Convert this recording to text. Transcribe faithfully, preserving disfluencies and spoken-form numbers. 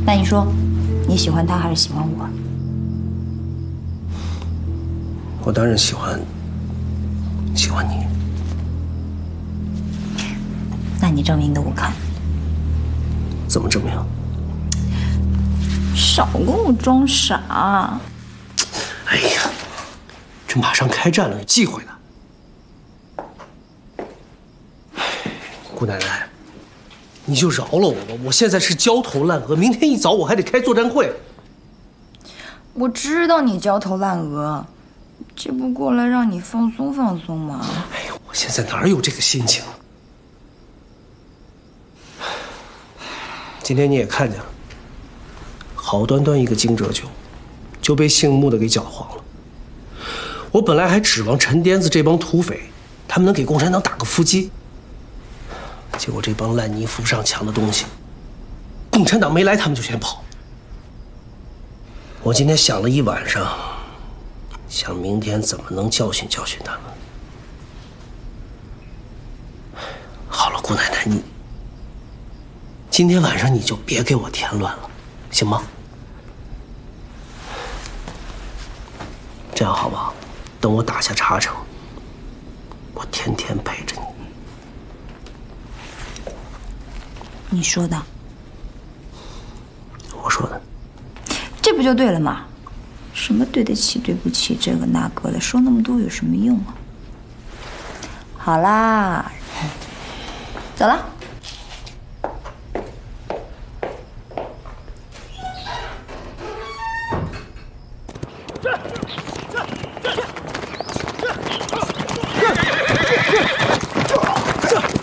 那你说，你喜欢他还是喜欢我？ 我当然喜欢，喜欢你。 那你证明给我看。 怎么证明？ 少跟我装傻！ 哎呀，这马上开战了，有忌讳的。姑奶奶，你就饶了我吧！我现在是焦头烂额，明天一早我还得开作战会。 我知道你焦头烂额，这不过来让你放松放松吗？ 哎呀，我现在哪有这个心情？今天你也看见了，好端端一个惊蛰酒，就被姓穆的给搅黄了。我本来还指望陈颠子这帮土匪，他们能给共产党打个伏击。结果这帮烂泥扶不上墙的东西，共产党没来，他们就先跑。我今天想了一晚上，想明天怎么能教训教训他们。好了，姑奶奶，你今天晚上你就别给我添乱了，行吗？这样好不好？等我打下茶城，我天天陪着你。 你说的， 我说的， 这不就对了吗？什么对得起、对不起，这个那个的，说那么多有什么用啊？好啦，走了。